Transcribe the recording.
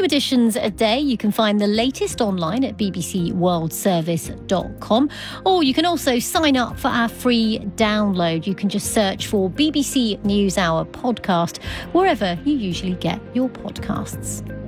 editions a day. You can find the latest online at bbcworldservice.com, or you can also sign up for our free download. You can just search for BBC NewsHour podcast wherever you usually get your podcasts.